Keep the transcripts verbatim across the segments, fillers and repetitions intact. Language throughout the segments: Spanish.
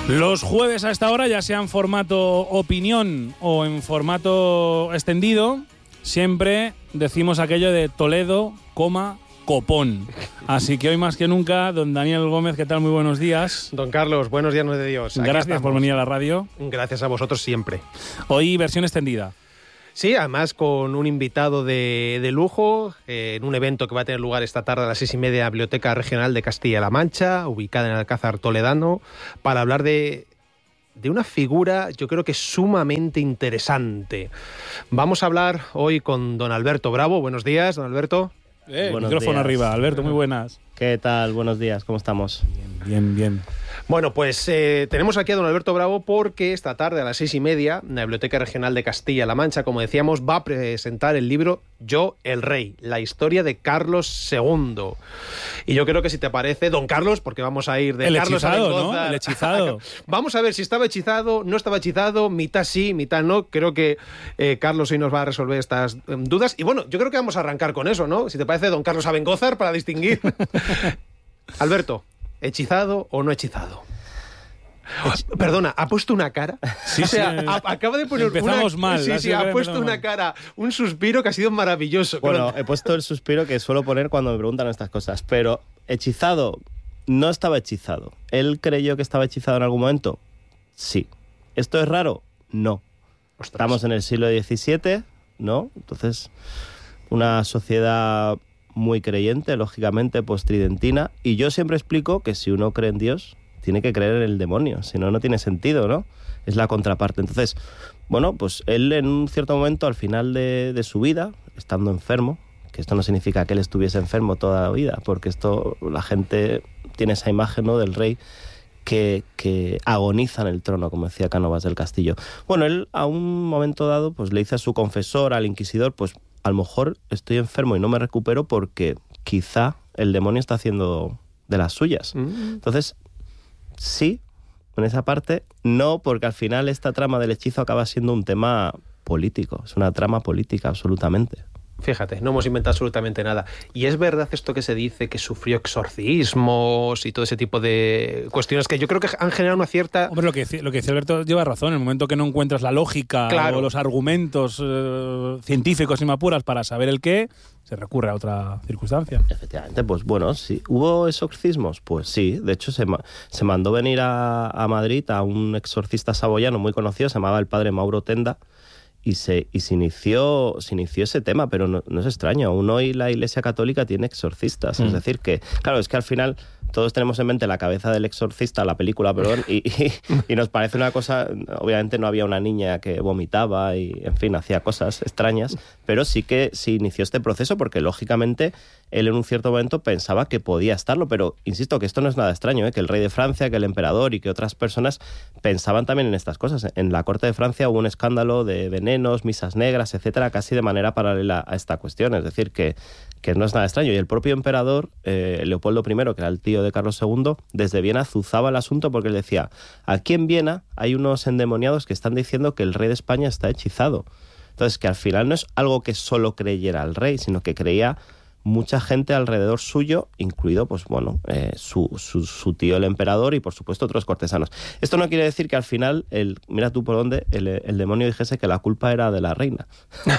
Los jueves a esta hora, ya sea en formato opinión o en formato extendido, siempre decimos aquello de Toledo, coma, copón. Así que hoy más que nunca, don Daniel Gómez, ¿qué tal? Muy buenos días. Don Carlos, buenos días de Dios. Aquí Gracias estamos. por venir a la radio. Gracias a vosotros siempre. Hoy versión extendida. Sí, además con un invitado de, de lujo, eh, en un evento que va a tener lugar esta tarde a las seis y media en la Biblioteca Regional de Castilla-La Mancha, ubicada en el Alcázar Toledano, para hablar de, de una figura, yo creo que sumamente interesante. Vamos a hablar hoy con don Alberto Bravo. Buenos días, don Alberto. Eh, Buenos micrófono días. arriba. Alberto, muy buenas. ¿Qué tal? Buenos días, ¿cómo estamos? Bien, bien, bien. Bueno, pues eh, tenemos aquí a don Alberto Bravo porque esta tarde a las seis y media en la Biblioteca Regional de Castilla-La Mancha, como decíamos, va a presentar el libro Yo, el Rey, la historia de Carlos segundo. Y yo creo que si te parece, don Carlos, porque vamos a ir de El Carlos hechizado, a Mendoza, ¿no? El hechizado. Vamos a ver si estaba hechizado, no estaba hechizado, mitad sí, mitad no. Creo que eh, Carlos hoy nos va a resolver estas eh, dudas. Y bueno, yo creo que vamos a arrancar con eso, ¿no? Si te parece, don Carlos Abengózar, para distinguir. Alberto, ¿hechizado o no hechizado? Oh, perdona, ¿ha puesto una cara? Sí, o sea, sí. a, acaba de poner Empezamos una... mal. Sí, así sí, que ha puesto empezamos una mal. cara, un suspiro que ha sido maravilloso. Bueno, Pero- he puesto el suspiro que suelo poner cuando me preguntan estas cosas, pero hechizado, no estaba hechizado. ¿Él creyó que estaba hechizado en algún momento? Sí. ¿Esto es raro? No. Ostras. Estamos en el siglo diecisiete, ¿no? Entonces, una sociedad muy creyente, lógicamente, postridentina, y yo siempre explico que si uno cree en Dios, tiene que creer en el demonio, si no, no tiene sentido, ¿no? Es la contraparte. Entonces, bueno, pues él en un cierto momento, al final de, de su vida, estando enfermo, que esto no significa que él estuviese enfermo toda la vida, porque esto, la gente tiene esa imagen, ¿no?, del rey que, que agoniza en el trono, como decía Cánovas del Castillo. Bueno, él a un momento dado, pues le dice a su confesor, al inquisidor, pues a lo mejor estoy enfermo y no me recupero porque quizá el demonio está haciendo de las suyas. Mm. Entonces, sí, en esa parte, no, porque al final esta trama del hechizo acaba siendo un tema político, es una trama política, absolutamente. Fíjate, no hemos inventado absolutamente nada. ¿Y es verdad esto que se dice que sufrió exorcismos y todo ese tipo de cuestiones que yo creo que han generado una cierta... Hombre, lo que, dice- lo que dice Alberto lleva razón. En el momento que no encuentras la lógica Claro. o los argumentos eh, científicos y mapuras para saber el qué, se recurre a otra circunstancia. Efectivamente, pues bueno, sí. ¿Hubo exorcismos? Pues sí. De hecho, se, ma- se mandó venir a, a Madrid a un exorcista saboyano muy conocido, se llamaba el padre Mauro Tenda, y se, y se, inició, se inició ese tema, pero no, no es extraño. Aún hoy la Iglesia Católica tiene exorcistas. Mm. Es decir, que, claro, es que al final todos tenemos en mente la cabeza del exorcista, la película, perdón, y, y, y nos parece una cosa... Obviamente no había una niña que vomitaba y, en fin, hacía cosas extrañas, pero sí que se inició este proceso porque, lógicamente, él en un cierto momento pensaba que podía estarlo, pero insisto que esto no es nada extraño, ¿eh? Que el rey de Francia, que el emperador y que otras personas pensaban también en estas cosas. En la corte de Francia hubo un escándalo de venenos, misas negras, etcétera, casi de manera paralela a esta cuestión. Es decir, que, que no es nada extraño. Y el propio emperador, eh, Leopoldo primero, que era el tío de Carlos segundo, desde Viena azuzaba el asunto porque él decía, aquí en Viena hay unos endemoniados que están diciendo que el rey de España está hechizado. Entonces, que al final no es algo que solo creyera el rey, sino que creía mucha gente alrededor suyo, incluido, pues bueno, eh, su, su, su tío el emperador y por supuesto otros cortesanos. Esto no quiere decir que al final, el, mira tú por dónde, el, el demonio dijese que la culpa era de la reina.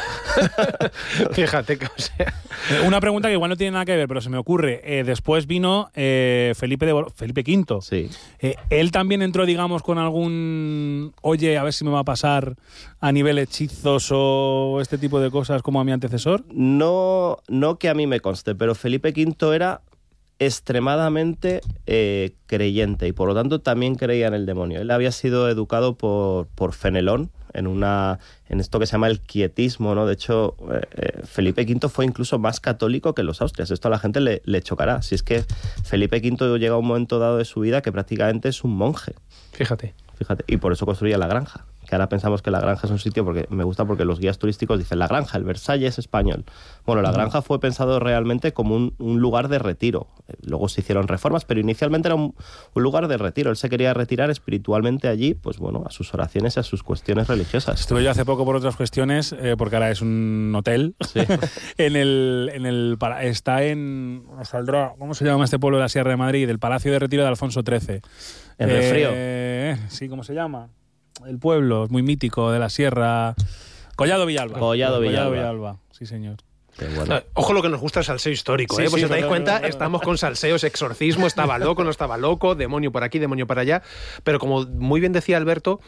Fíjate que, o sea... Eh, Una pregunta que igual no tiene nada que ver, pero se me ocurre. Eh, después vino eh, Felipe, de Bor- Felipe quinto. Sí. Eh, ¿Él también entró, digamos, con algún... Oye, a ver si me va a pasar a nivel hechizos o este tipo de cosas como a mi antecesor? No, no que a mí me conste, pero Felipe quinto era extremadamente eh, creyente y por lo tanto también creía en el demonio. Él había sido educado por, por Fenelón en una en esto que se llama el quietismo, ¿no? De hecho, eh, eh, Felipe quinto fue incluso más católico que los austrias. Esto a la gente le, le chocará. Si es que Felipe quinto llega a un momento dado de su vida que prácticamente es un monje. Fíjate. Fíjate, y por eso construía la granja, que ahora pensamos que La Granja es un sitio, porque me gusta porque los guías turísticos dicen La Granja, el Versalles español. Bueno, La Granja fue pensado realmente como un, un lugar de retiro. Luego se hicieron reformas, pero inicialmente era un, un lugar de retiro. Él se quería retirar espiritualmente allí, pues bueno, a sus oraciones y a sus cuestiones religiosas. Estuve yo hace poco por otras cuestiones, eh, porque ahora es un hotel. Sí. en el, en el, está en, saldrá, ¿cómo se llama este pueblo de la Sierra de Madrid? El Palacio de Retiro de Alfonso trece. ¿En el frío? Eh, sí, ¿cómo se llama? El pueblo muy mítico de la Sierra. Collado Villalba. Collado Villalba. Collado Villalba, sí señor. Bueno. No, ojo lo que nos gusta el salseo histórico, sí, ¿eh? Pues sí, si os dais cuenta, estamos con salseos, exorcismo, estaba loco, no estaba loco, demonio por aquí, demonio para allá. Pero como muy bien decía Alberto,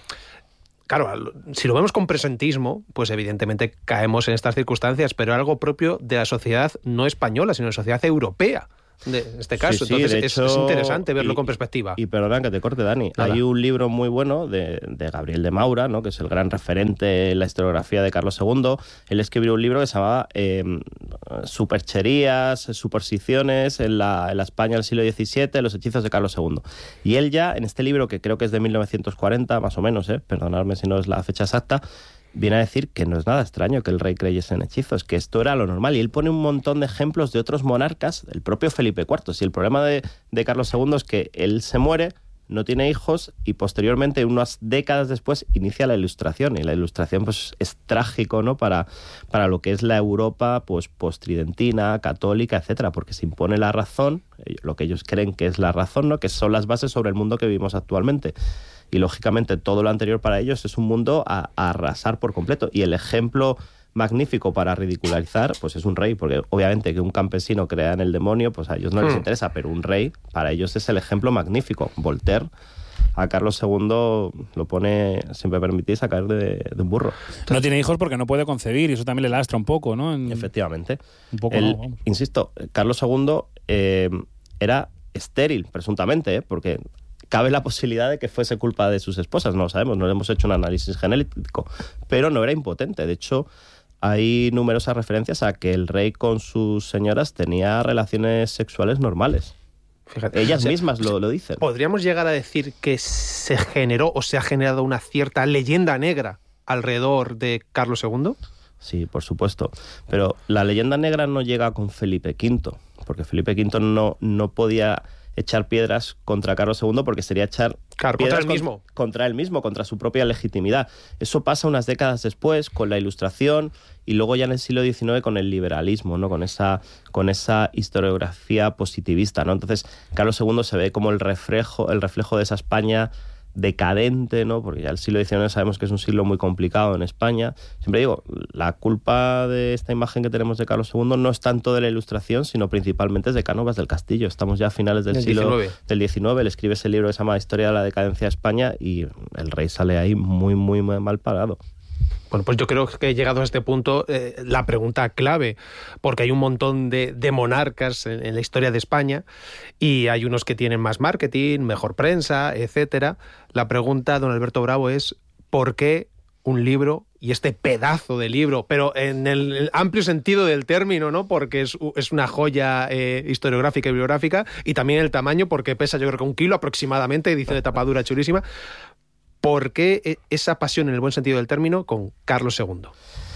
claro, si lo vemos con presentismo, pues evidentemente caemos en estas circunstancias, pero algo propio de la sociedad no española, sino de la sociedad europea. De este caso, sí, sí, entonces de es, hecho, es interesante verlo y, con perspectiva. Y perdona que te corte, Dani, Nada. Hay un libro muy bueno de, de Gabriel de Maura, ¿no?, que es el gran referente en la historiografía de Carlos segundo. Él escribió un libro que se llamaba eh, Supercherías, Supersticiones en la, en la España del siglo diecisiete, los hechizos de Carlos segundo. Y él ya, en este libro, que creo que es de mil novecientos cuarenta, más o menos, ¿eh? Perdonadme si no es la fecha exacta, viene a decir que no es nada extraño que el rey creyese en hechizos, que esto era lo normal. Y él pone un montón de ejemplos de otros monarcas, el propio Felipe cuarto. Si el problema de, de Carlos segundo es que él se muere, no tiene hijos y posteriormente, unas décadas después, inicia la Ilustración. Y la Ilustración pues es trágico, ¿no?, para, para lo que es la Europa pues postridentina, católica, etcétera, porque se impone la razón, lo que ellos creen que es la razón, ¿no?, que son las bases sobre el mundo que vivimos actualmente. Y lógicamente todo lo anterior para ellos es un mundo a, a arrasar por completo. Y el ejemplo magnífico para ridicularizar pues es un rey, porque obviamente que un campesino crea en el demonio pues a ellos no les interesa, pero un rey para ellos es el ejemplo magnífico. Voltaire a Carlos segundo lo pone, si me permitís, a caer de, de un burro. No tiene hijos porque no puede concebir y eso también le lastra un poco, ¿no? En... Efectivamente. Un poco, el, no, vamos. Insisto, Carlos segundo eh, era estéril, presuntamente, ¿eh? Porque cabe la posibilidad de que fuese culpa de sus esposas, no lo sabemos, no le hemos hecho un análisis genético, pero no era impotente. De hecho, hay numerosas referencias a que el rey con sus señoras tenía relaciones sexuales normales. Fíjate, ellas o sea, mismas lo, lo dicen. ¿Podríamos llegar a decir que se generó o se ha generado una cierta leyenda negra alrededor de Carlos segundo? Sí, por supuesto. Pero la leyenda negra no llega con Felipe quinto, porque Felipe quinto no, no podía echar piedras contra Carlos segundo porque sería echar claro, piedras contra él mismo. Contra, contra él mismo, contra su propia legitimidad. Eso pasa unas décadas después con la Ilustración y luego ya en el siglo diecinueve con el liberalismo, ¿no?, con esa, con esa historiografía positivista, ¿no? Entonces, Carlos segundo se ve como el reflejo, el reflejo de esa España decadente, ¿no?, porque ya el siglo diecinueve sabemos que es un siglo muy complicado en España. Siempre digo, la culpa de esta imagen que tenemos de Carlos segundo no es tanto de la Ilustración, sino principalmente es de Cánovas del Castillo. Estamos ya a finales del siglo diecinueve. Del diecinueve, él escribe ese libro que se llama Historia de la decadencia de España y el rey sale ahí muy, muy, muy mal parado. Bueno, pues yo creo que llegado a este punto, eh, la pregunta clave, porque hay un montón de, de monarcas en, en la historia de España y hay unos que tienen más marketing, mejor prensa, etcétera. La pregunta, don Alberto Bravo, es ¿por qué un libro, y este pedazo de libro, pero en el, el amplio sentido del término, ¿no?, porque es, es una joya eh, historiográfica y bibliográfica, y también el tamaño, porque pesa yo creo que un kilo aproximadamente, dice de tapadura chulísima. ¿Por qué esa pasión, en el buen sentido del término, con Carlos segundo?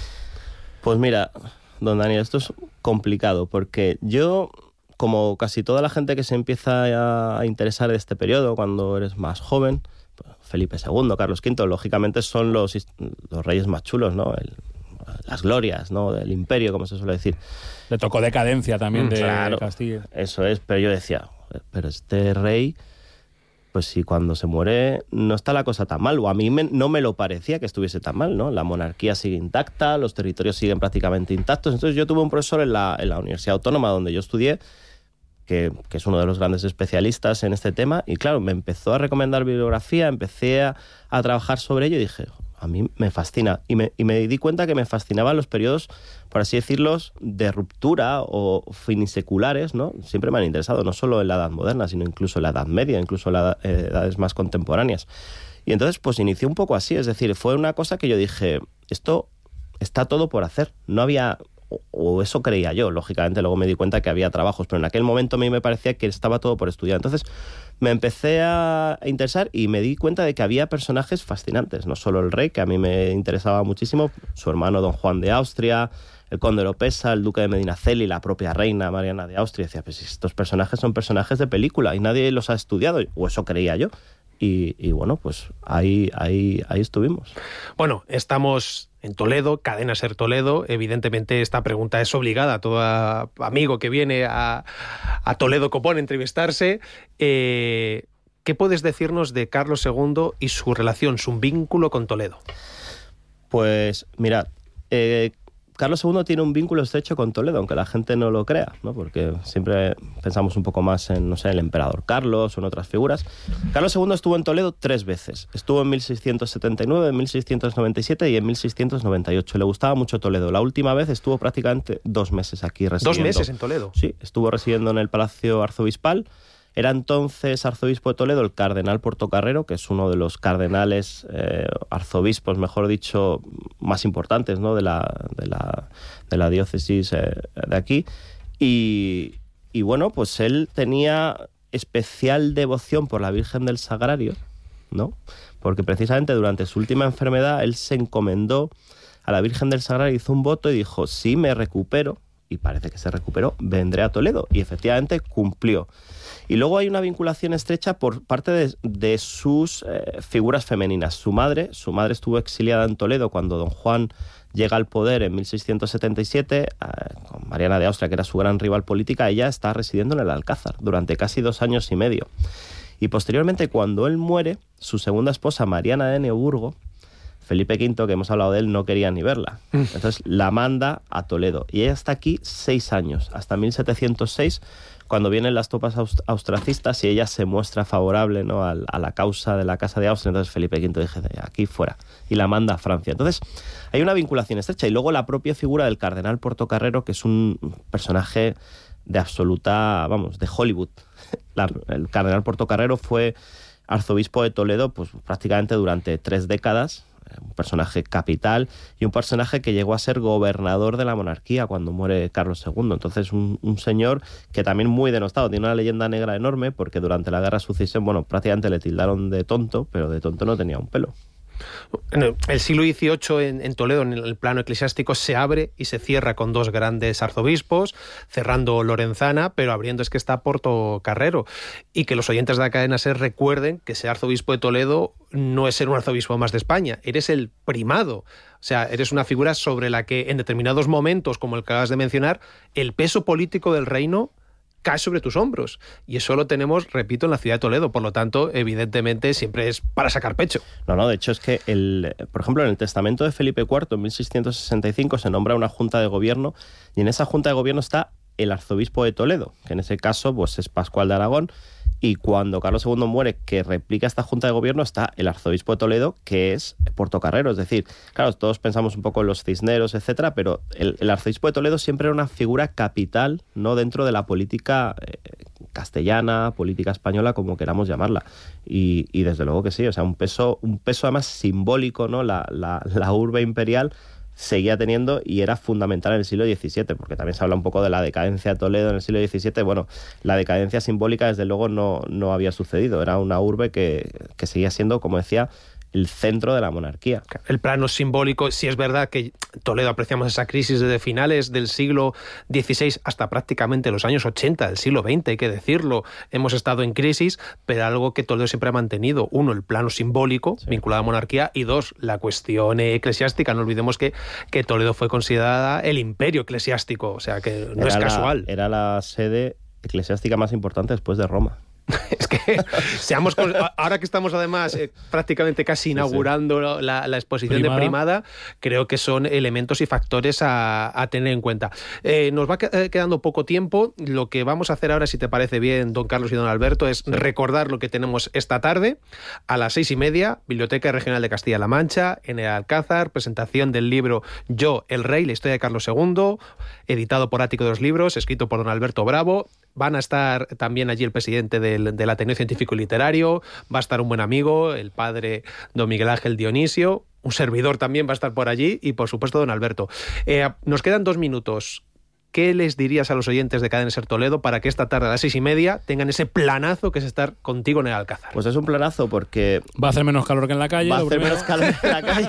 Pues mira, don Daniel, esto es complicado, porque yo, como casi toda la gente que se empieza a interesar de este periodo, cuando eres más joven, pues Felipe segundo, Carlos quinto, lógicamente son los, los reyes más chulos, ¿no? El, las glorias, ¿no?, del imperio, como se suele decir. Le tocó decadencia también de claro, Castilla. Eso es, pero yo decía, pero este rey, pues si cuando se muere no está la cosa tan mal, o a mí me, no me lo parecía que estuviese tan mal, ¿no? La monarquía sigue intacta, los territorios siguen prácticamente intactos. Entonces yo tuve un profesor en la, en la Universidad Autónoma donde yo estudié, que, que es uno de los grandes especialistas en este tema, y claro, me empezó a recomendar bibliografía, empecé a, a trabajar sobre ello y dije, a mí me fascina. Y me, y me di cuenta que me fascinaban los periodos, por así decirlo, de ruptura o finiseculares, ¿no? Siempre me han interesado, no solo en la Edad Moderna, sino incluso en la Edad Media, incluso en las edades más contemporáneas. Y entonces, pues inició un poco así, es decir, fue una cosa que yo dije, esto está todo por hacer. No había, o, o eso creía yo, lógicamente luego me di cuenta que había trabajos, pero en aquel momento a mí me parecía que estaba todo por estudiar. Entonces me empecé a interesar y me di cuenta de que había personajes fascinantes, no solo el rey, que a mí me interesaba muchísimo, su hermano don Juan de Austria, el conde de Oropesa, el duque de Medinaceli, la propia reina Mariana de Austria. Decía, pues estos personajes son personajes de película y nadie los ha estudiado, o eso creía yo. Y, y bueno, pues ahí, ahí, ahí estuvimos. Bueno, estamos en Toledo, Cadena Ser Toledo. Evidentemente esta pregunta es obligada a todo amigo que viene a, a Toledo Copón a entrevistarse. Eh, ¿Qué puedes decirnos de Carlos segundo y su relación, su vínculo con Toledo? Pues mirad, eh, Carlos segundo tiene un vínculo estrecho con Toledo, aunque la gente no lo crea, ¿no? Porque siempre pensamos un poco más en, no sé, el emperador Carlos o en otras figuras. Carlos segundo estuvo en Toledo tres veces. Estuvo en mil seiscientos setenta y nueve, en mil seiscientos noventa y siete y en mil seiscientos noventa y ocho. Le gustaba mucho Toledo. La última vez estuvo prácticamente dos meses aquí residiendo. ¿Dos meses en Toledo? Sí, estuvo residiendo en el Palacio Arzobispal. Era entonces arzobispo de Toledo el cardenal Portocarrero, que es uno de los cardenales, eh, arzobispos, mejor dicho, más importantes, ¿no? de, la, de, la, de la diócesis eh, de aquí. Y, y bueno, pues él tenía especial devoción por la Virgen del Sagrario, ¿no? Porque precisamente durante su última enfermedad él se encomendó a la Virgen del Sagrario, hizo un voto y dijo, si me recupero, y parece que se recuperó, vendré a Toledo. Y efectivamente cumplió. Y luego hay una vinculación estrecha por parte de, de sus eh, figuras femeninas. Su madre, su madre estuvo exiliada en Toledo cuando don Juan llega al poder en mil seiscientos setenta y siete, eh, con Mariana de Austria, que era su gran rival política. Ella está residiendo en el Alcázar durante casi dos años y medio. Y posteriormente, cuando él muere, su segunda esposa, Mariana de Neoburgo, Felipe quinto, que hemos hablado de él, no quería ni verla. Entonces la manda a Toledo. Y ella está aquí seis años, hasta mil setecientos seis, cuando vienen las tropas austracistas y ella se muestra favorable, ¿no? a, a la causa de la Casa de Austria. Entonces Felipe quinto dice, aquí fuera, y la manda a Francia. Entonces hay una vinculación estrecha. Y luego la propia figura del cardenal Portocarrero, que es un personaje de absoluta, vamos, de Hollywood. La, el cardenal Portocarrero fue arzobispo de Toledo pues prácticamente durante tres décadas, un personaje capital y un personaje que llegó a ser gobernador de la monarquía cuando muere Carlos segundo. Entonces un, un señor que también muy denostado, tiene una leyenda negra enorme porque durante la guerra de sucesión, bueno, prácticamente le tildaron de tonto, pero de tonto no tenía un pelo. El siglo dieciocho en, en Toledo, en el plano eclesiástico, se abre y se cierra con dos grandes arzobispos, cerrando Lorenzana, pero abriendo es que está Portocarrero. Y que los oyentes de la cadena SER recuerden que ser arzobispo de Toledo no es ser un arzobispo más de España, eres el primado. O sea, eres una figura sobre la que en determinados momentos, como el que acabas de mencionar, el peso político del reino cae sobre tus hombros. Y eso lo tenemos, repito, en la ciudad de Toledo. Por lo tanto, evidentemente, siempre es para sacar pecho. No, no, de hecho es que, el, por ejemplo, en el testamento de Felipe cuarto, en mil seiscientos sesenta y cinco, se nombra una junta de gobierno y en esa junta de gobierno está el arzobispo de Toledo, que en ese caso pues, es Pascual de Aragón. Y cuando Carlos segundo muere, que replica esta junta de gobierno, está el arzobispo de Toledo, que es Portocarrero. Es decir, claro, todos pensamos un poco en los Cisneros, etcétera, pero el, el arzobispo de Toledo siempre era una figura capital, no dentro de la política eh, castellana, política española, como queramos llamarla. Y, y desde luego que sí, o sea, un peso, un peso además simbólico, ¿no? La, la, la urbe imperial seguía teniendo y era fundamental en el siglo diecisiete, porque también se habla un poco de la decadencia de Toledo en el siglo diecisiete. Bueno, la decadencia simbólica desde luego no, no había sucedido, era una urbe que, que seguía siendo, como decía, el centro de la monarquía. El plano simbólico, sí es verdad que Toledo apreciamos esa crisis desde finales del siglo dieciséis hasta prácticamente los años ochenta del siglo veinte, hay que decirlo. Hemos estado en crisis, pero algo que Toledo siempre ha mantenido. Uno, el plano simbólico, sí, vinculado a la monarquía, y dos, la cuestión eclesiástica. No olvidemos que, que Toledo fue considerada el imperio eclesiástico, o sea que no era es casual. La, era la sede eclesiástica más importante después de Roma. Es que seamos ahora que estamos además eh, prácticamente casi inaugurando sí, sí. La, la exposición primada. de Primada, creo que son elementos y factores a, a tener en cuenta. Eh, nos va quedando poco tiempo. Lo que vamos a hacer ahora, si te parece bien, don Carlos y don Alberto, es sí. recordar lo que tenemos esta tarde a las seis y media, Biblioteca Regional de Castilla-La Mancha, en el Alcázar, presentación del libro Yo, el Rey, la historia de Carlos segundo, editado por Ático de los Libros, escrito por don Alberto Bravo. Van a estar también allí el presidente del, del Ateneo Científico y Literario, va a estar un buen amigo, el padre don Miguel Ángel Dionisio, un servidor también va a estar por allí y, por supuesto, don Alberto. Eh, nos quedan dos minutos. ¿qué les dirías a los oyentes de Cadena Ser Toledo para que esta tarde a las seis y media tengan ese planazo que es estar contigo en el Alcázar? Pues es un planazo porque... Va a hacer menos calor que en la calle. Va a lo hacer primero. menos calor que en la calle.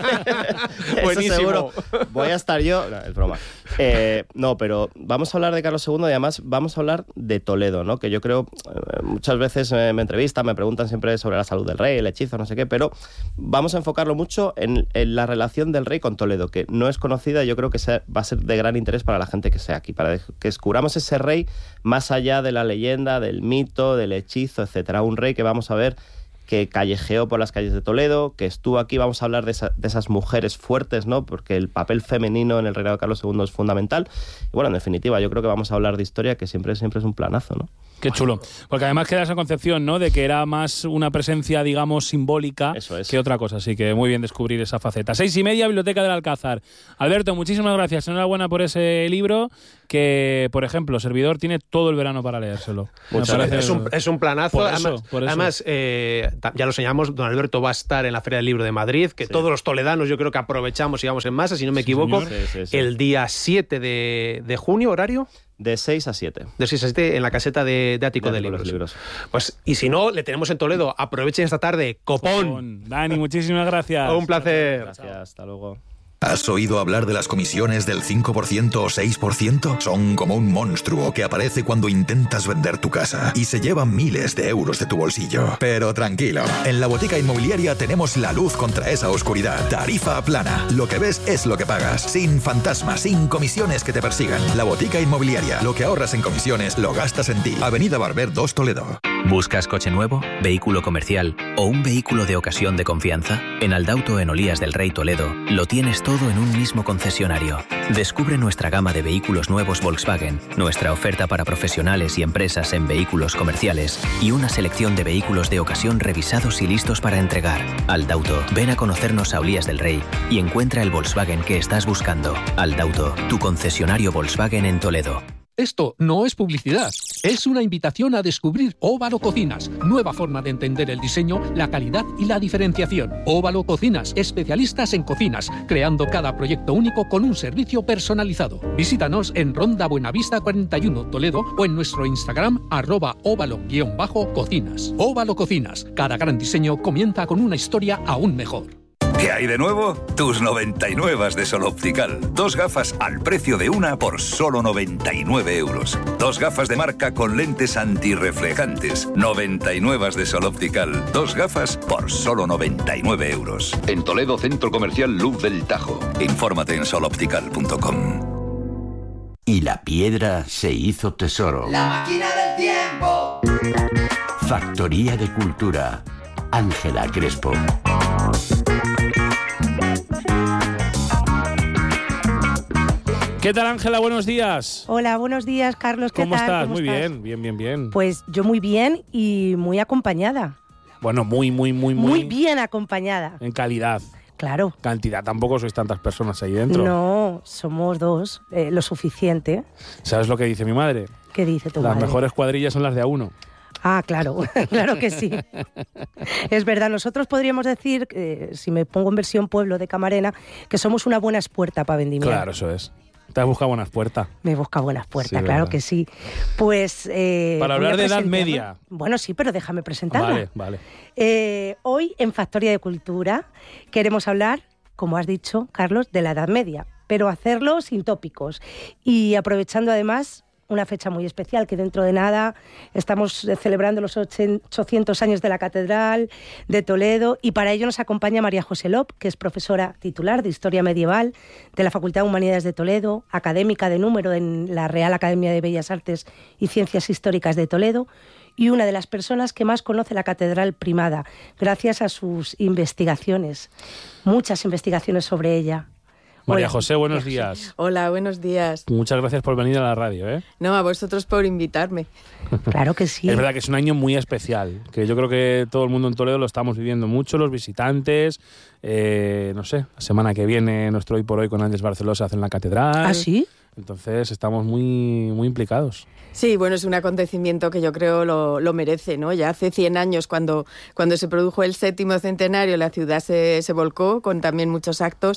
Eso Buenísimo. seguro. Voy a estar yo... No, es broma. Eh, no, pero vamos a hablar de Carlos segundo y además vamos a hablar de Toledo, ¿no? Que yo creo, eh, muchas veces eh, me entrevistan, me preguntan siempre sobre la salud del rey, el hechizo, no sé qué, pero vamos a enfocarlo mucho en, en la relación del rey con Toledo, que no es conocida y yo creo que sea, va a ser de gran interés para la gente que sea aquí, para que descubramos ese rey más allá de la leyenda, del mito, del hechizo, etcétera. Un rey que vamos a ver que callejeó por las calles de Toledo, que estuvo aquí. Vamos a hablar de, esa, de esas mujeres fuertes, ¿no? Porque el papel femenino en el reinado de Carlos segundo es fundamental. Y bueno, en definitiva, yo creo que vamos a hablar de historia, que siempre, siempre es un planazo, ¿no? Qué chulo. Porque además queda esa concepción, ¿no? De que era más una presencia, digamos, simbólica Eso es. que otra cosa. Así que muy bien descubrir esa faceta. Seis y media, Biblioteca del Alcázar. Alberto, muchísimas gracias. Enhorabuena por ese libro que, por ejemplo, Servidor tiene todo el verano para leérselo. Muchas gracias. Es un, es un planazo. Por además, eso, por eso. además eh, ya lo señalamos, don Alberto va a estar en la Feria del Libro de Madrid, que sí. Todos los toledanos yo creo que aprovechamos y vamos en masa, si no me sí, equivoco, sí, sí, sí. el día siete de, de junio, ¿horario? De seis a siete. De seis a siete en la caseta de, de Ático de, de libros. libros. Pues, y si no, le tenemos en Toledo. Aprovechen esta tarde. Copón. Copón. Dani, muchísimas gracias. Un placer. Gracias, hasta luego. ¿Has oído hablar de las comisiones del cinco por ciento o seis por ciento? Son como un monstruo que aparece cuando intentas vender tu casa y se llevan miles de euros de tu bolsillo. Pero tranquilo, en la Botica Inmobiliaria tenemos la luz contra esa oscuridad. Tarifa plana. Lo que ves es lo que pagas. Sin fantasmas, sin comisiones que te persigan. La Botica Inmobiliaria. Lo que ahorras en comisiones lo gastas en ti. Avenida Barber dos Toledo. ¿Buscas coche nuevo, vehículo comercial o un vehículo de ocasión de confianza? En Aldauto en Olías del Rey Toledo lo tienes todo en un mismo concesionario. Descubre nuestra gama de vehículos nuevos Volkswagen, nuestra oferta para profesionales y empresas en vehículos comerciales y una selección de vehículos de ocasión revisados y listos para entregar. Aldauto, ven a conocernos a Olías del Rey y encuentra el Volkswagen que estás buscando. Aldauto, tu concesionario Volkswagen en Toledo. Esto no es publicidad, es una invitación a descubrir Óvalo Cocinas, nueva forma de entender el diseño, la calidad y la diferenciación. Óvalo Cocinas, especialistas en cocinas, creando cada proyecto único con un servicio personalizado. Visítanos en Ronda Buenavista cuarenta y uno Toledo o en nuestro Instagram arroba óvalo-cocinas. Óvalo Cocinas, cada gran diseño comienza con una historia aún mejor. ¿Qué hay de nuevo? Tus noventa y nueve de Sol Optical. Dos gafas al precio de una por solo noventa y nueve euros. Dos gafas de marca con lentes antirreflejantes. noventa y nueve de Sol Optical. Dos gafas por solo noventa y nueve euros. En Toledo, Centro Comercial Luz del Tajo. Infórmate en sol optical punto com. Y la piedra se hizo tesoro. ¡La máquina del tiempo! Factoría de Cultura. Ángela Crespo. ¿Qué tal, Ángela? Buenos días. Hola, buenos días, Carlos. ¿Qué ¿Cómo tal? estás? ¿Cómo Muy estás? bien, bien, bien, bien. Pues yo muy bien y muy acompañada. Bueno, muy, muy, muy, muy... Muy bien acompañada. En calidad. Claro. Cantidad, tampoco sois tantas personas ahí dentro. No, somos dos, eh, lo suficiente. ¿Sabes lo que dice mi madre? ¿Qué dice tu Las madre? mejores cuadrillas son las de a uno. Ah, claro, claro que sí. Es verdad, nosotros podríamos decir, eh, si me pongo en versión pueblo de Camarena, que somos una buena espuerta para vendimiar. Claro, eso es. Te has buscado buenas puertas. Me busca buenas puertas, Sí, claro verdad. que sí. Pues... Eh, Para voy a hablar de Edad presentarla. Media. Bueno, sí, pero déjame presentarla. Vale, vale. Eh, hoy, en Factoría de Cultura, queremos hablar, como has dicho, Carlos, de la Edad Media, pero hacerlo sin tópicos y aprovechando además una fecha muy especial, que dentro de nada estamos celebrando los ochocientos años de la Catedral de Toledo, y para ello nos acompaña María José Lop, que es profesora titular de Historia Medieval de la Facultad de Humanidades de Toledo, académica de número en la Real Academia de Bellas Artes y Ciencias Históricas de Toledo, y una de las personas que más conoce la Catedral Primada, gracias a sus investigaciones, muchas investigaciones sobre ella. María Hola. José, buenos días. Hola, buenos días. Muchas gracias por venir a la radio, ¿eh? No, a vosotros por invitarme. Claro que sí. Es verdad que es un año muy especial, que yo creo que todo el mundo en Toledo lo estamos viviendo mucho, los visitantes, eh, no sé, la semana que viene nuestro Hoy por Hoy con Ángeles Barceló se hace en la Catedral. ¿Ah, sí? Entonces estamos muy, muy implicados. Sí, bueno, es un acontecimiento que yo creo lo, lo merece, ¿no? Ya hace cien años, cuando, cuando se produjo el séptimo centenario, la ciudad se, se volcó con también muchos actos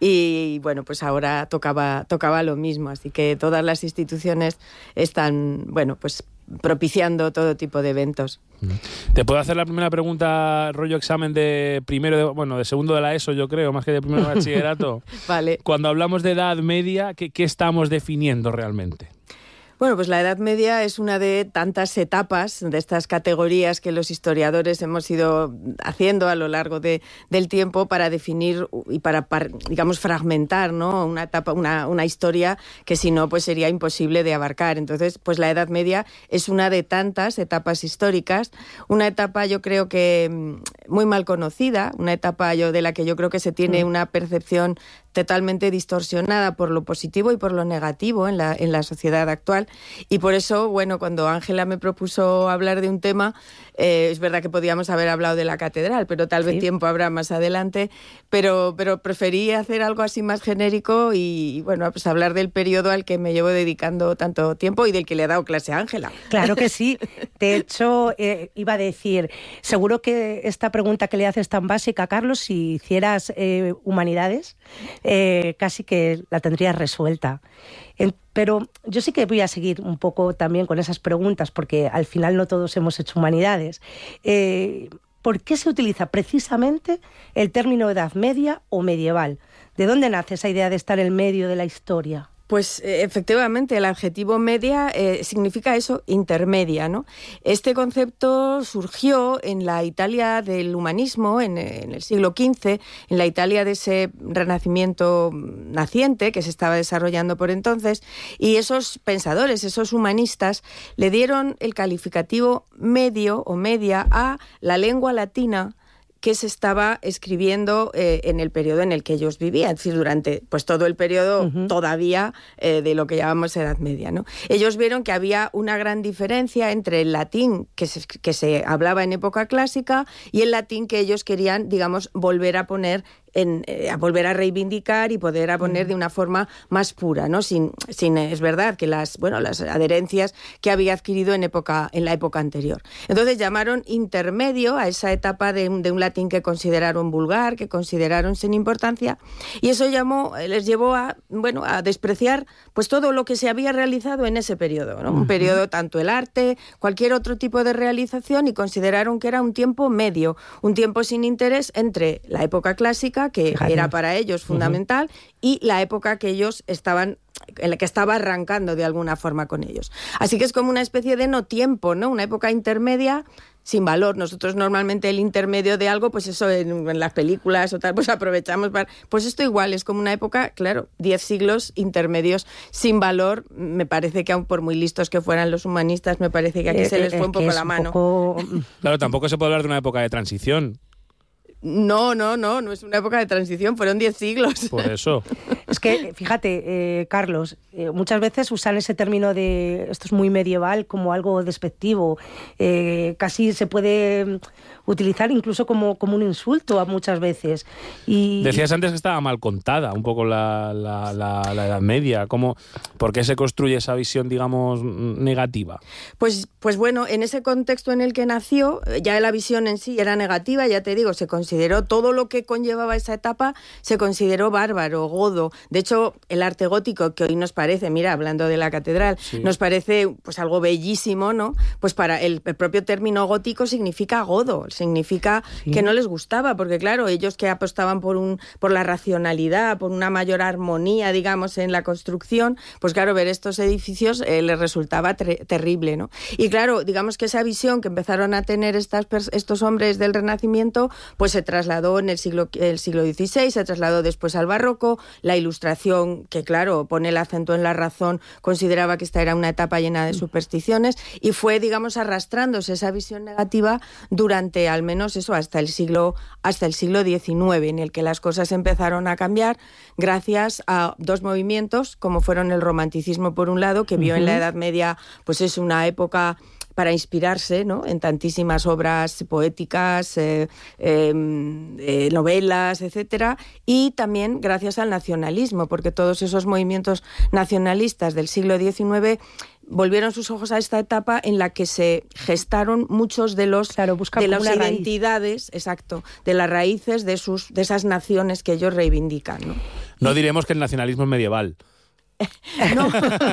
y, bueno, pues ahora tocaba, tocaba lo mismo. Así que todas las instituciones están, bueno, pues propiciando todo tipo de eventos. Te puedo hacer la primera pregunta, rollo examen de primero, de, bueno, de segundo de la ESO, yo creo, más que de primero de bachillerato. Vale. Cuando hablamos de Edad Media, ¿qué, qué estamos definiendo realmente? Bueno, pues la Edad Media es una de tantas etapas, de estas categorías que los historiadores hemos ido haciendo a lo largo de, del tiempo para definir y para, para digamos, fragmentar, ¿no? Una etapa, una, una historia que si no, pues sería imposible de abarcar. Entonces, pues la Edad Media es una de tantas etapas históricas, una etapa yo creo que muy mal conocida, una etapa yo de la que yo creo que se tiene una percepción totalmente distorsionada por lo positivo y por lo negativo en la, en la sociedad actual. Y por eso, bueno, cuando Ángela me propuso hablar de un tema, eh, es verdad que podíamos haber hablado de la catedral, pero tal vez sí. tiempo habrá más adelante, pero, pero preferí hacer algo así más genérico y, bueno, pues hablar del periodo al que me llevo dedicando tanto tiempo y del que le he dado clase a Ángela. Claro que sí. De hecho, eh, iba a decir, seguro que esta pregunta que le haces tan básica, Carlos, si hicieras eh, humanidades, Eh, casi que la tendrías resuelta. En, pero yo sí que voy a seguir un poco también con esas preguntas, porque al final no todos hemos hecho humanidades. Eh, ¿Por qué se utiliza precisamente el término Edad Media o medieval? ¿De dónde nace esa idea de estar en medio de la historia? Pues eh, efectivamente, el adjetivo media eh, significa eso, intermedia, ¿no? Este concepto surgió en la Italia del humanismo, en, en el siglo quince, en la Italia de ese renacimiento naciente que se estaba desarrollando por entonces, y esos pensadores, esos humanistas, le dieron el calificativo medio o media a la lengua latina que se estaba escribiendo eh, en el periodo en el que ellos vivían, es decir, durante pues todo el periodo uh-huh. todavía eh, de lo que llamamos Edad Media, ¿no? Ellos vieron que había una gran diferencia entre el latín que se, que se hablaba en época clásica y el latín que ellos querían, digamos, volver a poner En, eh, a volver a reivindicar y poder a poner de una forma más pura, ¿no? Sin, sin es verdad que las, bueno, las adherencias que había adquirido en época, en la época anterior. Entonces llamaron intermedio a esa etapa de un, de un latín que consideraron vulgar, que consideraron sin importancia, y eso llamó, les llevó a, bueno, a despreciar pues todo lo que se había realizado en ese periodo, ¿no? Uh-huh. Un periodo, tanto el arte, cualquier otro tipo de realización, y consideraron que era un tiempo medio, un tiempo sin interés entre la época clásica, que Fíjate. Era para ellos fundamental, uh-huh. y la época que ellos estaban, en la que estaba arrancando de alguna forma con ellos. Así que es como una especie de no tiempo, ¿no? Una época intermedia sin valor. Nosotros normalmente el intermedio de algo, pues eso en, en las películas o tal, pues aprovechamos para... Pues esto igual, es como una época, claro, diez siglos intermedios sin valor. Me parece que aun por muy listos que fueran los humanistas, me parece que aquí eh, se les fue eh, un poco la un mano. Poco... Claro, tampoco se puede hablar de una época de transición. No, no, no, no es una época de transición, fueron diez siglos. Por eso. Es que, fíjate, eh, Carlos, eh, muchas veces usan ese término de esto es muy medieval como algo despectivo. Eh, casi se puede utilizar incluso como, como un insulto a muchas veces. Y decías antes que estaba mal contada un poco la, la, la, la Edad Media. ¿Cómo, ¿Por qué se construye esa visión, digamos, negativa? Pues, pues bueno, en ese contexto en el que nació, ya la visión en sí era negativa, ya te digo, se consideró todo lo que conllevaba esa etapa, se consideró bárbaro, godo. De hecho, el arte gótico, que hoy nos parece, mira, hablando de la catedral, sí. nos parece pues algo bellísimo, ¿no? Pues para el, el propio término gótico significa godo, significa sí. que no les gustaba, porque claro, ellos que apostaban por un por la racionalidad, por una mayor armonía, digamos, en la construcción, pues claro, ver estos edificios eh, les resultaba ter- terrible, ¿no? Y claro, digamos que esa visión que empezaron a tener estas pers- estos hombres del Renacimiento, pues se trasladó en el siglo, el siglo dieciséis, se trasladó después al barroco, la Ilustración, que claro, pone el acento en la razón, consideraba que esta era una etapa llena de supersticiones, y fue, digamos, arrastrándose esa visión negativa durante al menos eso, hasta el siglo, hasta el siglo diecinueve, en el que las cosas empezaron a cambiar gracias a dos movimientos, como fueron el romanticismo por un lado, que vio uh-huh. en la Edad Media, pues es una época para inspirarse, ¿no?, en tantísimas obras poéticas, eh, eh, eh, novelas, etcétera, y también gracias al nacionalismo, porque todos esos movimientos nacionalistas del siglo diecinueve volvieron sus ojos a esta etapa en la que se gestaron muchos de los claro, de las identidades, exacto, de las raíces de sus de esas naciones que ellos reivindican, ¿no? No y, diremos que el nacionalismo es medieval. No.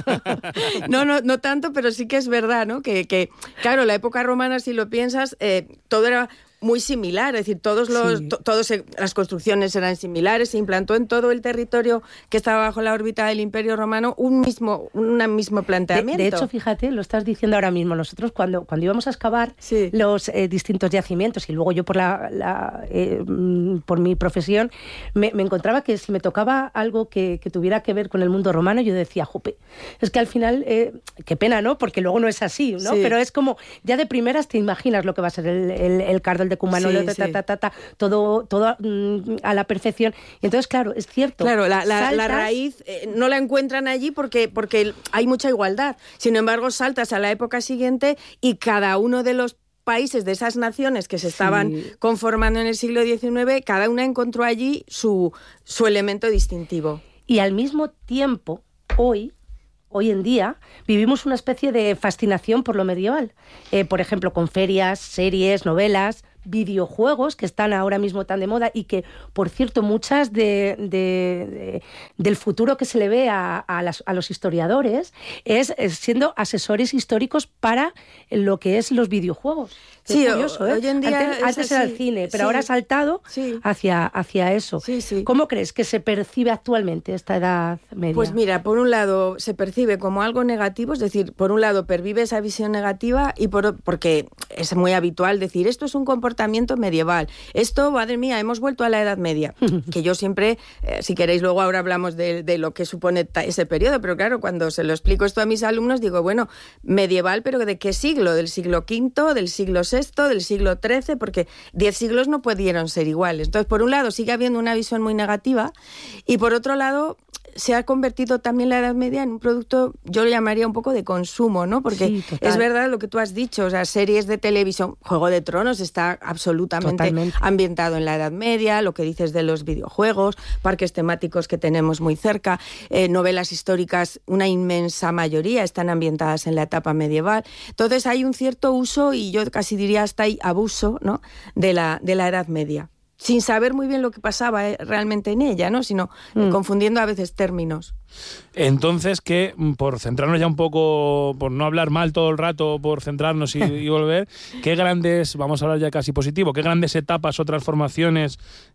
no, no, no tanto, pero sí que es verdad, ¿no? Que, que claro, la época romana, si lo piensas, eh, todo era muy similar, es decir, todos los, sí. to, todos se, las construcciones eran similares, se implantó en todo el territorio que estaba bajo la órbita del Imperio Romano un mismo, un mismo planteamiento. De, de hecho, fíjate, lo estás diciendo ahora mismo, nosotros cuando, cuando íbamos a excavar sí. los eh, distintos yacimientos, y luego yo por la, la eh, por mi profesión, me, me encontraba que si me tocaba algo que, que tuviera que ver con el mundo romano, yo decía, jope, es que al final, eh, qué pena, ¿no? Porque luego no es así, ¿no? Sí. Pero es como, ya de primeras te imaginas lo que va a ser el, el, el cardol de Cumanolo, sí, ta, ta, ta, ta, ta, todo, todo mm, a la perfección. Y entonces, claro, es cierto. Claro, la, la, saltas... la raíz eh, no la encuentran allí porque, porque hay mucha igualdad. Sin embargo, saltas a la época siguiente y cada uno de los países de esas naciones que se estaban sí. conformando en el siglo diecinueve, cada una encontró allí su, su elemento distintivo. Y al mismo tiempo, hoy... Hoy en día vivimos una especie de fascinación por lo medieval. Eh, por ejemplo, con ferias, series, novelas, videojuegos que están ahora mismo tan de moda y que, por cierto, muchas de, de, de, del futuro que se le ve a, a, las, a los historiadores es, es siendo asesores históricos para lo que es los videojuegos. Sí, es curioso, ¿eh? Hoy en día antes antes era el cine, pero sí. ahora ha saltado sí. hacia, hacia eso. Sí, sí. ¿Cómo crees que se percibe actualmente esta edad media? Pues mira, por un lado se percibe como algo negativo, es decir, por un lado pervive esa visión negativa y por, porque es muy habitual decir esto es un comportamiento medieval, esto, madre mía, hemos vuelto a la Edad Media, que yo siempre, eh, si queréis luego ahora hablamos de, de lo que supone ta, ese periodo, pero claro, cuando se lo explico esto a mis alumnos digo, bueno, medieval, pero ¿de qué siglo? ¿Del siglo quinto, del siglo sexto, del siglo trece? Porque diez siglos no pudieron ser iguales. Entonces, por un lado, sigue habiendo una visión muy negativa y por otro lado, se ha convertido también la Edad Media en un producto, yo lo llamaría un poco de consumo, ¿no? Porque sí, es verdad lo que tú has dicho, o sea, series de televisión, Juego de Tronos está absolutamente Totalmente. ambientado en la Edad Media, lo que dices de los videojuegos, parques temáticos que tenemos muy cerca, eh, novelas históricas, una inmensa mayoría están ambientadas en la etapa medieval. Entonces hay un cierto uso, y yo casi diría hasta ahí abuso, ¿no?, de la, de la Edad Media, sin saber muy bien lo que pasaba eh, realmente en ella, ¿no?, sino mm. eh, confundiendo a veces términos. Entonces, que por centrarnos ya un poco, por no hablar mal todo el rato, por centrarnos y, y volver, ¿qué grandes, vamos a hablar ya casi positivo, qué grandes etapas o transformaciones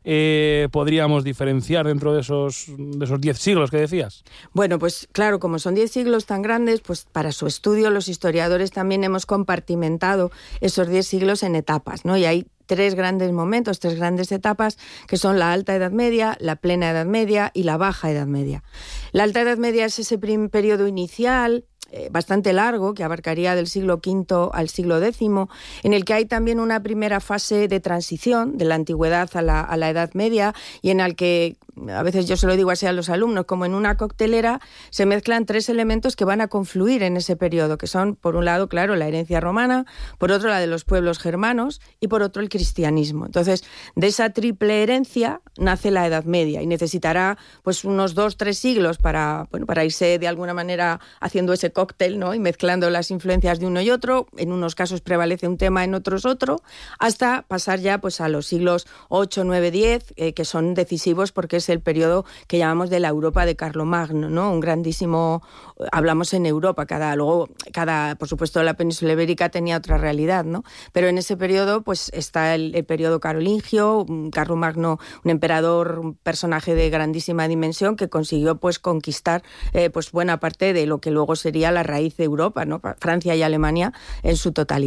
eh, podríamos diferenciar dentro de esos de esos diez siglos que decías? Bueno, pues claro, como son diez siglos tan grandes, pues para su estudio los historiadores también hemos compartimentado esos diez siglos en etapas, ¿no? Y hay tres grandes momentos, tres grandes etapas, que son la Alta Edad Media, la Plena Edad Media y la Baja Edad Media. La Alta Edad Media es ese primer periodo inicial, eh, bastante largo, que abarcaría del siglo quinto al siglo décimo, en el que hay también una primera fase de transición de la antigüedad a la, a la Edad Media, y en el que, a veces yo se lo digo así a los alumnos, como en una coctelera se mezclan tres elementos que van a confluir en ese periodo, que son, por un lado, claro, la herencia romana, por otro, la de los pueblos germanos, y por otro, el cristianismo. Entonces, de esa triple herencia nace la Edad Media, y necesitará pues unos dos, tres siglos para, bueno, para irse de alguna manera haciendo ese cóctel, ¿no?, y mezclando las influencias de uno y otro. En unos casos prevalece un tema, en otros otro, hasta pasar ya pues a los siglos ocho, nueve, diez, eh, que son decisivos porque es el periodo que llamamos de la Europa de Carlomagno, ¿no? Un grandísimo, hablamos en Europa, cada, luego, cada, por supuesto, la península ibérica tenía otra realidad, ¿no? Pero en ese periodo, pues, está el, el periodo carolingio, Carlomagno, un emperador, un personaje de grandísima dimensión que consiguió, pues, conquistar, eh, pues, buena parte de lo que luego sería la raíz de Europa, ¿no? Francia y Alemania en su totalidad.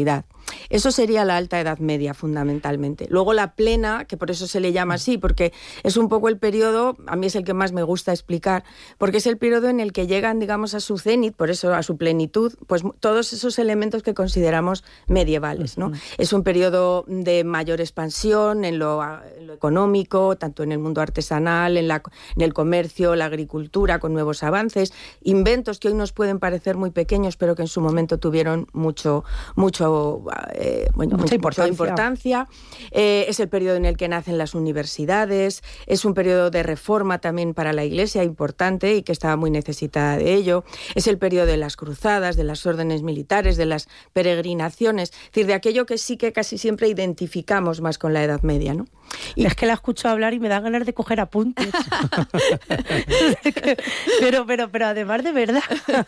Eso sería la Alta Edad Media, fundamentalmente. Luego la Plena, que por eso se le llama así, porque es un poco el periodo, a mí es el que más me gusta explicar, porque es el periodo en el que llegan, digamos, a su cenit, por eso a su plenitud, pues todos esos elementos que consideramos medievales, ¿no? Uh-huh. Es un periodo de mayor expansión en lo, en lo económico, tanto en el mundo artesanal, en, la, en el comercio, la agricultura, con nuevos avances, inventos que hoy nos pueden parecer muy pequeños, pero que en su momento tuvieron mucho, mucho, eh, bueno, mucha mucho, importancia. Mucha importancia. Eh, es el periodo en el que nacen las universidades, es un periodo de reforma también para la Iglesia importante y que estaba muy necesitada de ello. Es el periodo de las cruzadas, de las órdenes militares, de las peregrinaciones, es decir, de aquello que sí que casi siempre identificamos más con la Edad Media, ¿no? Y es que la escucho hablar y me da ganas de coger apuntes. pero, pero, pero además de verdad.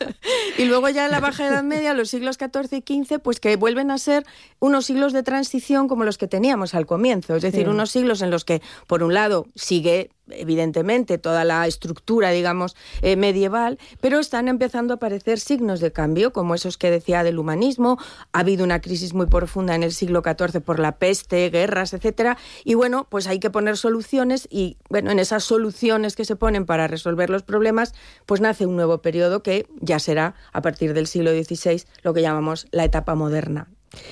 Y luego ya en la Baja Edad Media, los siglos catorce y quince, pues que vuelven a ser unos siglos de transición como los que teníamos al comienzo. Es decir, sí. unos siglos en los que, por un lado, sigue evidentemente toda la estructura, digamos, eh, medieval, pero están empezando a aparecer signos de cambio, como esos que decía del humanismo. Ha habido una crisis muy profunda en el siglo catorce por la peste, guerras, etcétera, y bueno, pues hay que poner soluciones y, bueno, en esas soluciones que se ponen para resolver los problemas, pues nace un nuevo periodo que ya será, a partir del siglo dieciséis, lo que llamamos la etapa moderna.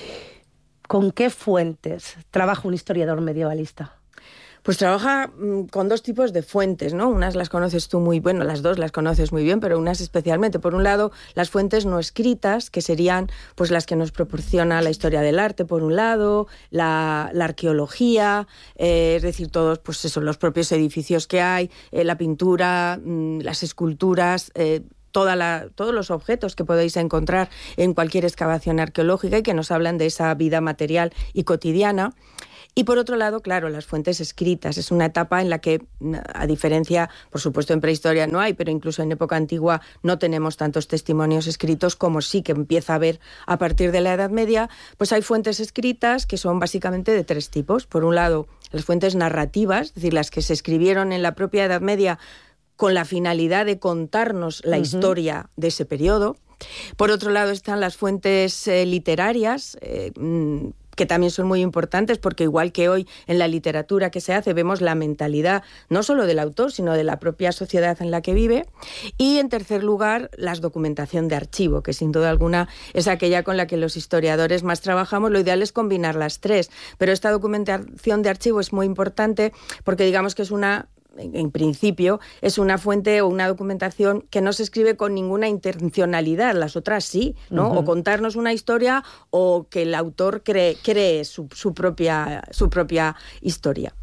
¿Con qué fuentes trabaja un historiador medievalista? Pues trabaja mmm, con dos tipos de fuentes, ¿no? Unas las conoces tú muy, bueno, las dos las conoces muy bien, pero unas especialmente. Por un lado, las fuentes no escritas, que serían pues las que nos proporciona la historia del arte, por un lado, la, la arqueología, eh, es decir, todos, pues eso, los propios edificios que hay, eh, la pintura, mmm, las esculturas, eh, Toda la, todos los objetos que podéis encontrar en cualquier excavación arqueológica y que nos hablan de esa vida material y cotidiana. Y por otro lado, claro, las fuentes escritas. Es una etapa en la que, a diferencia, por supuesto en prehistoria no hay, pero incluso en época antigua no tenemos tantos testimonios escritos como sí que empieza a haber a partir de la Edad Media. Pues hay fuentes escritas que son básicamente de tres tipos. Por un lado, las fuentes narrativas, es decir, las que se escribieron en la propia Edad Media con la finalidad de contarnos la uh-huh. historia de ese periodo. Por otro lado están las fuentes eh, literarias, eh, que también son muy importantes porque igual que hoy en la literatura que se hace vemos la mentalidad no solo del autor sino de la propia sociedad en la que vive. Y en tercer lugar, la documentación de archivo, que sin duda alguna es aquella con la que los historiadores más trabajamos. Lo ideal es combinar las tres, pero esta documentación de archivo es muy importante porque digamos que es una... en principio, es una fuente o una documentación que no se escribe con ninguna intencionalidad, las otras sí, ¿no? Uh-huh. O contarnos una historia o que el autor cree, cree su, su, propia, su propia historia.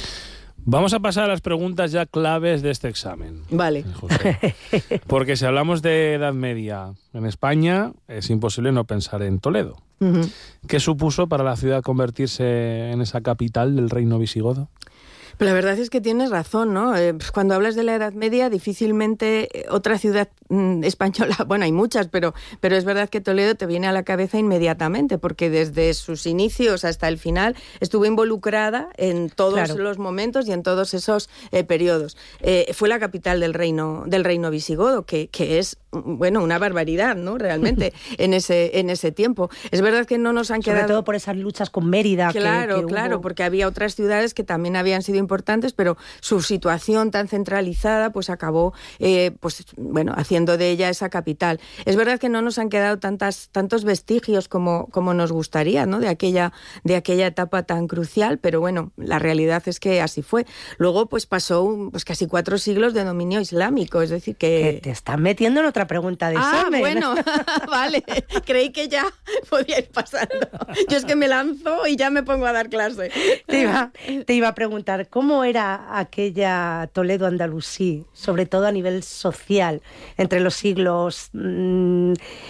Vamos a pasar a las preguntas ya claves de este examen. Vale. José. Porque si hablamos de Edad Media en España, es imposible no pensar en Toledo. Uh-huh. ¿Qué supuso para la ciudad convertirse en esa capital del reino visigodo? Pero la verdad es que tienes razón, ¿no? Eh, cuando hablas de la Edad Media, difícilmente otra ciudad mmm, española, bueno, hay muchas, pero, pero es verdad que Toledo te viene a la cabeza inmediatamente, porque desde sus inicios hasta el final estuvo involucrada en todos claro. los momentos y en todos esos eh, periodos. Eh, fue la capital del reino, del reino visigodo, que, que es, bueno, una barbaridad, ¿no? Realmente, en ese, en ese tiempo. Es verdad que no nos han Sobre quedado... Sobre todo por esas luchas con Mérida. Claro, que, que claro, hubo... porque había otras ciudades que también habían sido importantes, pero su situación tan centralizada pues acabó eh, pues bueno haciendo de ella esa capital. Es verdad que no nos han quedado tantas tantos vestigios como, como nos gustaría, ¿no? de aquella de aquella etapa tan crucial, pero bueno, la realidad es que así fue. Luego pues pasó pues casi cuatro siglos de dominio islámico, es decir que... que te están metiendo en otra pregunta de ah, examen. bueno, vale, creí que ya podía ir pasando. Yo es que me lanzo y ya me pongo a dar clase. Te iba, te iba a preguntar, ¿cómo era aquella Toledo andalusí, sobre todo a nivel social, entre los siglos mmm,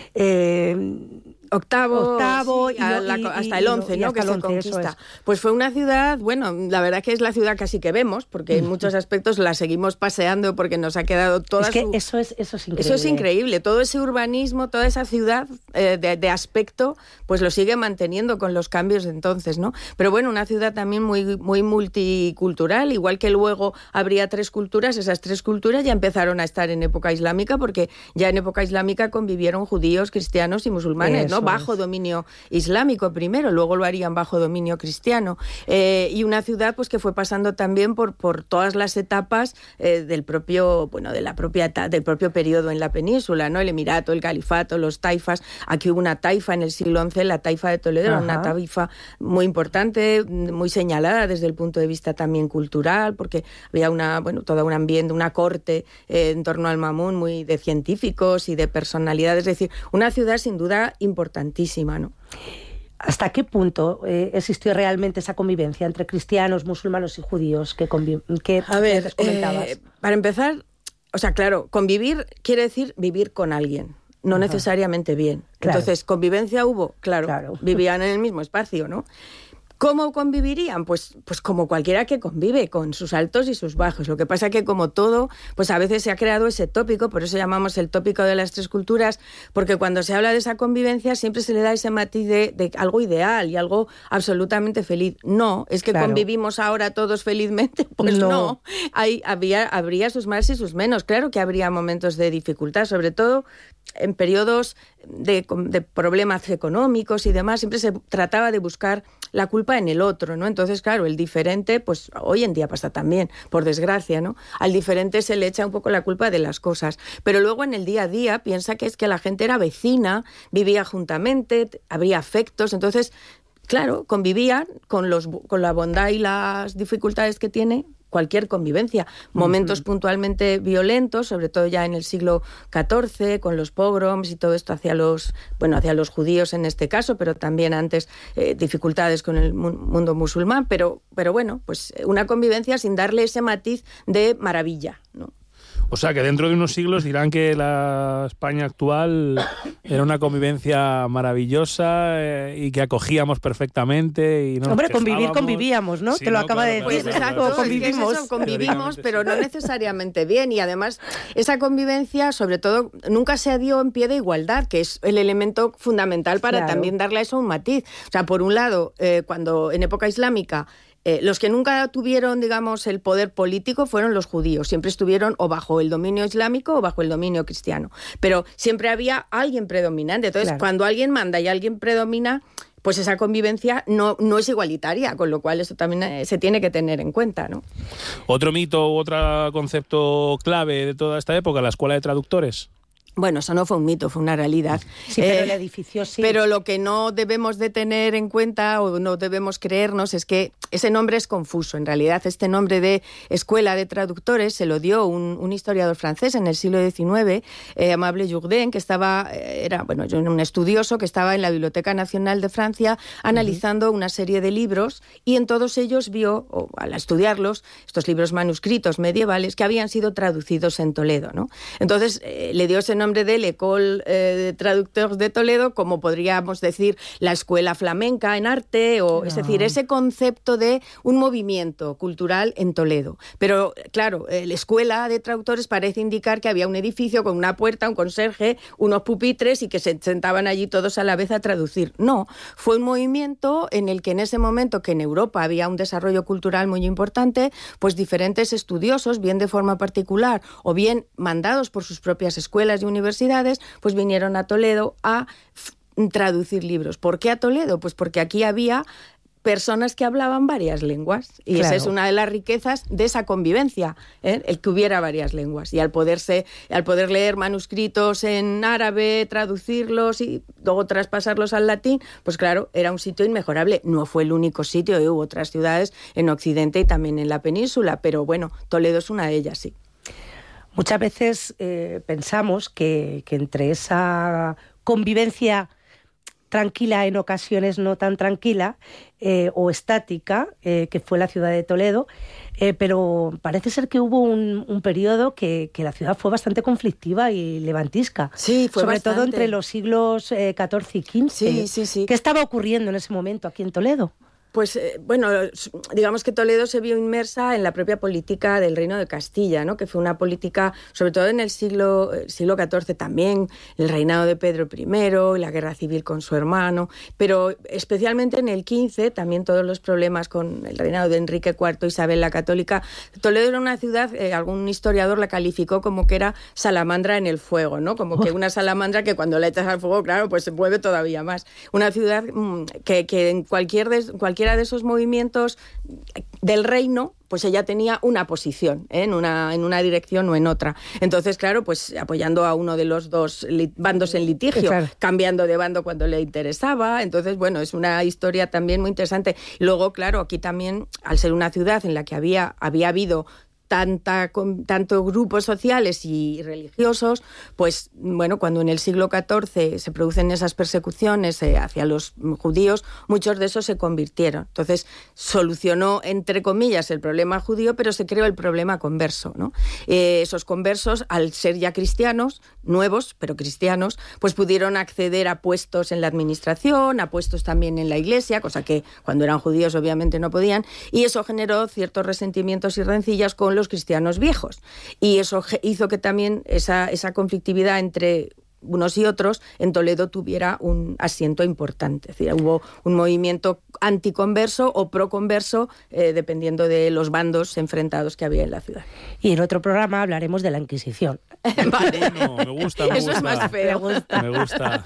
eh, octavo, octavo sí, y, lo, la, y, hasta el once, ¿no? Que se conquista. Pues fue una ciudad, bueno, la verdad que es la ciudad casi que vemos, porque en muchos aspectos la seguimos paseando porque nos ha quedado toda es que su... eso es eso es increíble. Eso es increíble. Todo ese urbanismo, toda esa ciudad eh, de, de aspecto, pues lo sigue manteniendo con los cambios de entonces, ¿no? Pero bueno, una ciudad también muy, muy multicultural, igual que luego habría tres culturas, esas tres culturas ya empezaron a estar en época islámica, porque ya en época islámica convivieron judíos, cristianos y musulmanes, ¿no? ¿no? Bajo es. dominio islámico primero, luego lo harían bajo dominio cristiano. Eh, y una ciudad pues que fue pasando también por, por todas las etapas eh, del propio, bueno, de la propia del propio periodo en la península, ¿no? El emirato, el califato, los taifas. Aquí hubo una taifa en el siglo once, la taifa de Toledo, era una taifa muy importante, muy señalada desde el punto de vista también cultural, porque había una, bueno, todo un ambiente, una corte eh, en torno al Mamún, muy de científicos y de personalidades, es decir, una ciudad sin duda importantísima, ¿no? ¿Hasta qué punto eh, existió realmente esa convivencia entre cristianos, musulmanes y judíos que, convi- que A ver, les comentabas? Eh, para empezar, o sea, claro, convivir quiere decir vivir con alguien, no Ajá. necesariamente bien. Claro. Entonces, ¿convivencia hubo? Claro, claro, vivían en el mismo espacio, ¿no? ¿Cómo convivirían? Pues, pues como cualquiera que convive, con sus altos y sus bajos. Lo que pasa que, como todo, pues a veces se ha creado ese tópico, por eso llamamos el tópico de las tres culturas, porque cuando se habla de esa convivencia siempre se le da ese matiz de, de algo ideal y algo absolutamente feliz. No, es que claro. convivimos ahora todos felizmente, pues no. no. Hay, había, habría sus más y sus menos. Claro que habría momentos de dificultad, sobre todo en periodos de, de problemas económicos y demás, siempre se trataba de buscar la culpa en el otro, ¿no? Entonces, claro, el diferente, pues hoy en día pasa también, por desgracia, ¿no? Al diferente se le echa un poco la culpa de las cosas. Pero luego en el día a día piensa que es que la gente era vecina, vivía juntamente, habría afectos, entonces, claro, convivían con, los, con la bondad y las dificultades que tiene cualquier convivencia, momentos uh-huh. puntualmente violentos, sobre todo ya en el siglo catorce, con los pogroms y todo esto hacia los, bueno, hacia los judíos en este caso, pero también antes eh, dificultades con el mu- mundo musulmán, pero, pero bueno, pues una convivencia sin darle ese matiz de maravilla, ¿no? O sea, que dentro de unos siglos dirán que la España actual era una convivencia maravillosa eh, y que acogíamos perfectamente. Y no Hombre, convivir convivíamos, ¿no? Sí, Te lo no, acaba claro, de claro, decir. Pues claro, exacto, claro, convivimos, sí, sí. convivimos, pero sí. no necesariamente bien. Y además, esa convivencia, sobre todo, nunca se dio en pie de igualdad, que es el elemento fundamental para Claro. también darle a eso un matiz. O sea, por un lado, eh, cuando en época islámica Eh, los que nunca tuvieron, digamos, el poder político fueron los judíos. Siempre estuvieron o bajo el dominio islámico o bajo el dominio cristiano. Pero siempre había alguien predominante. Entonces, claro. cuando alguien manda y alguien predomina, pues esa convivencia no, no es igualitaria, con lo cual eso también eh, se tiene que tener en cuenta, ¿no? Otro mito u otro concepto clave de toda esta época, la escuela de traductores. Bueno, eso no fue un mito, fue una realidad. Sí, pero eh, el edificio sí. Pero lo que no debemos de tener en cuenta o no debemos creernos es que ese nombre es confuso. En realidad, este nombre de Escuela de Traductores se lo dio un, un historiador francés en el siglo diecinueve, eh, Amable Jourdain, que estaba, era bueno, un estudioso que estaba en la Biblioteca Nacional de Francia analizando uh-huh. una serie de libros, y en todos ellos vio, o al estudiarlos, estos libros manuscritos medievales que habían sido traducidos en Toledo, ¿no? Entonces, eh, le dio ese nombre nombre de l'École eh, de Traducteurs de Toledo, como podríamos decir la escuela flamenca en arte, o, no. es decir, ese concepto de un movimiento cultural en Toledo. Pero, claro, eh, la escuela de traductores parece indicar que había un edificio con una puerta, un conserje, unos pupitres y que se sentaban allí todos a la vez a traducir. No, fue un movimiento en el que en ese momento, que en Europa había un desarrollo cultural muy importante, pues diferentes estudiosos, bien de forma particular o bien mandados por sus propias escuelas y universidades, pues vinieron a Toledo a f- traducir libros. ¿Por qué a Toledo? Pues porque aquí había personas que hablaban varias lenguas, y claro. esa es una de las riquezas de esa convivencia, ¿eh? El que hubiera varias lenguas, y al poderse, al poder leer manuscritos en árabe, traducirlos y luego traspasarlos al latín, pues claro, era un sitio inmejorable. No fue el único sitio, ¿eh? Hubo otras ciudades en Occidente y también en la península, pero bueno, Toledo es una de ellas, sí. Muchas veces eh, pensamos que, que entre esa convivencia tranquila, en ocasiones no tan tranquila, eh, o estática, eh, que fue la ciudad de Toledo, eh, pero parece ser que hubo un, un periodo que, que la ciudad fue bastante conflictiva y levantisca. Sí, fue sobre bastante. todo entre los siglos eh, catorce y quince. Sí, sí, sí. ¿Qué estaba ocurriendo en ese momento aquí en Toledo? pues eh, bueno, digamos que Toledo se vio inmersa en la propia política del Reino de Castilla, ¿no? Que fue una política, sobre todo en el siglo, siglo catorce también, el reinado de Pedro primero, la guerra civil con su hermano, pero especialmente en el quince, también todos los problemas con el reinado de Enrique cuarto, Isabel la Católica. Toledo era una ciudad, eh, algún historiador la calificó como que era salamandra en el fuego, ¿no? Como que una salamandra que cuando la echas al fuego, claro, pues se mueve todavía más. Una ciudad mmm, que, que en cualquier de, cualquiera de esos movimientos del reino, pues ella tenía una posición, ¿eh? en, una, en una dirección o en otra. Entonces, claro, pues apoyando a uno de los dos li- bandos en litigio, claro, cambiando de bando cuando le interesaba. Entonces, bueno, es una historia también muy interesante. Luego, claro, aquí también, al ser una ciudad en la que había, había habido Tanta, con, tanto grupos sociales y religiosos, pues bueno, cuando en el siglo catorce se producen esas persecuciones eh, hacia los judíos, muchos de esos se convirtieron. Entonces solucionó, entre comillas, el problema judío, pero se creó el problema converso, ¿no? Eh, esos conversos, al ser ya cristianos, nuevos, pero cristianos, pues pudieron acceder a puestos en la administración, a puestos también en la iglesia, cosa que cuando eran judíos obviamente no podían, y eso generó ciertos resentimientos y rencillas con los cristianos viejos, y eso hizo que también esa, esa conflictividad entre unos y otros en Toledo tuviera un asiento importante. Es decir, hubo un movimiento anticonverso o proconverso, eh, dependiendo de los bandos enfrentados que había en la ciudad. Y en otro programa hablaremos de la Inquisición. Vale. No, me gusta, me Eso gusta. es más feo. Me gusta. Me gusta.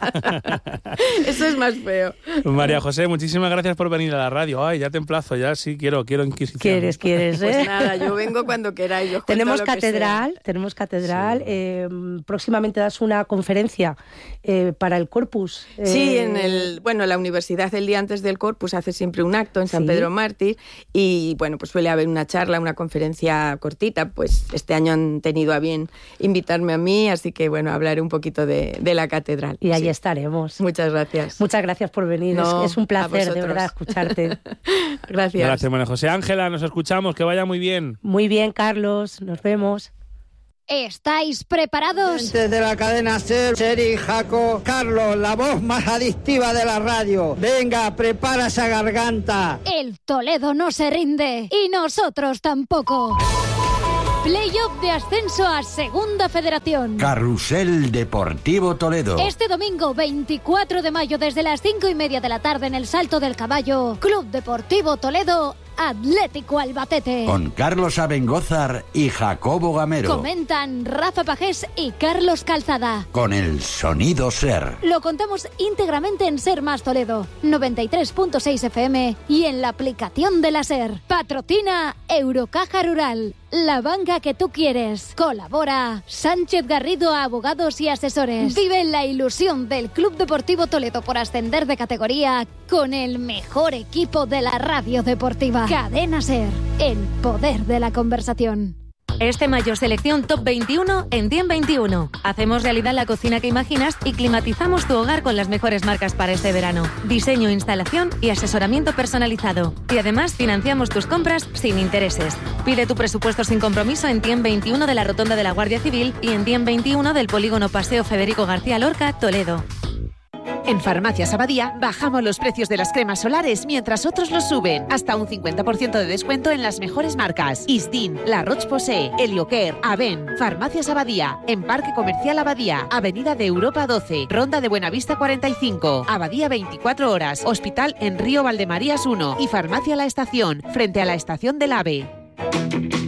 Eso es más feo. María José, muchísimas gracias por venir a la radio. Ay, ya te emplazo, ya sí quiero, quiero Inquisición. ¿Quieres, quieres? Pues ¿eh? nada, yo vengo cuando queráis. Yo tenemos lo que catedral, sea. tenemos catedral. Sí. Eh, próximamente das una conferencia eh, para el Corpus. Eh, Sí, en el, bueno, la universidad el día antes del Corpus hace siempre un acto en San Sí. Pedro Mártir y bueno, pues suele haber una charla, una conferencia cortita, pues este año han tenido a bien invitarme a mí, así que bueno, hablaré un poquito de, de la catedral. Y ahí sí. estaremos. Muchas gracias. Muchas gracias por venir, No, es, es un a placer de vosotros. verdad escucharte. Gracias. Gracias, María José. Ángela, nos escuchamos, que vaya muy bien. Muy bien, Carlos, nos vemos. ¿Estáis preparados? Gente de la cadena SER, Seri, Jaco, Carlos, la voz más adictiva de la radio. Venga, prepara esa garganta. El Toledo no se rinde y nosotros tampoco. Playoff de ascenso a Segunda Federación. Carrusel Deportivo Toledo. Este domingo veinticuatro de mayo desde las cinco y media de la tarde en el Salto del Caballo, Club Deportivo Toledo, Atlético Albacete. Con Carlos Abengózar y Jacobo Gamero. Comentan Rafa Pajés y Carlos Calzada. Con el sonido SER. Lo contamos íntegramente en Ser Más Toledo, noventa y tres punto seis F M y en la aplicación de la SER. Patrocina Eurocaja Rural, la banca que tú quieres. Colabora Sánchez Garrido Abogados y Asesores. Vive la ilusión del Club Deportivo Toledo por ascender de categoría con el mejor equipo de la radio deportiva. Cadena SER, el poder de la conversación. Este mayo selección Top veintiuno en Diem veintiuno. Hacemos realidad la cocina que imaginas y climatizamos tu hogar con las mejores marcas para este verano. Diseño, instalación y asesoramiento personalizado. Y además financiamos tus compras sin intereses. Pide tu presupuesto sin compromiso en Diem veintiuno de la Rotonda de la Guardia Civil y en Diem veintiuno del Polígono Paseo Federico García Lorca, Toledo. En Farmacias Abadía bajamos los precios de las cremas solares mientras otros los suben. Hasta un cincuenta por ciento de descuento en las mejores marcas. Isdin, La Roche-Posay, Heliocare, Aven. Farmacias Abadía, en Parque Comercial Abadía, Avenida de Europa doce, Ronda de Buenavista cuarenta y cinco, Abadía veinticuatro horas, Hospital en Río Valdemarías uno y Farmacia La Estación, frente a la Estación del AVE.